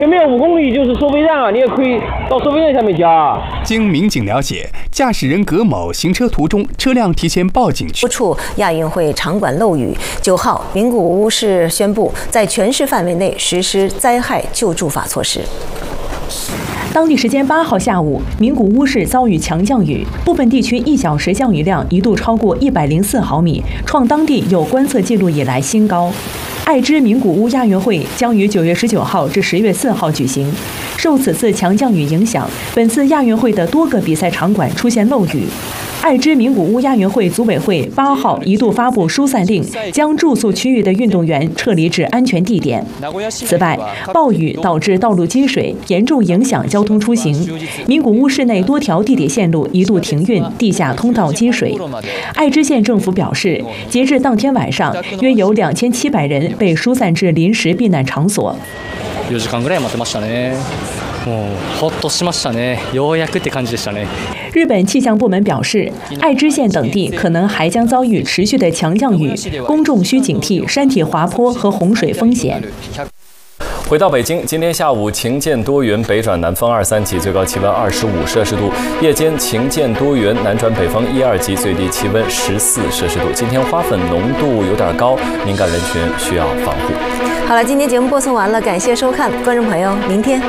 前面5公里就是收费站啊，你也可以到收费站下面加。 经民警了解，驾驶人葛某行车途中，车辆提前报警多处亚运会场馆漏雨。9号，名古屋市宣布在全市范围内实施灾害救助法措施。 当地时间8号下午，名古屋市遭遇强降雨，部分地区1小时降雨量一度超过104毫米，创当地有观测记录以来新高。爱知名古屋亚运会将于9月19号至10月4号举行。受此次强降雨影响，本次亚运会的多个比赛场馆出现漏雨。爱知名古屋亚运会组委会8号一度发布疏散令，将住宿区域的运动员撤离至安全地点。此外，暴雨导致道路积水，严重影响交通出行。名古屋市内多条地铁线路一度停运，地下通道积水。爱知县政府表示，截至当天晚上，约有2700人被疏散至临时避难场所。 4時間ぐらい待ってましたね。もうほっとしましたね。ようやくって感じでしたね。 日本气象部门表示，爱知县等地可能还将遭遇持续的强降雨，公众需警惕山体滑坡和洪水风险。 回到北京，今天下午晴见多云，北转南风2、3级，最高气温25摄氏度；夜间晴见多云，南转北风1、2级，最低气温14摄氏度。今天花粉浓度有点高，敏感人群需要防护。 好了，今天节目播送完了，感谢收看，观众朋友，明天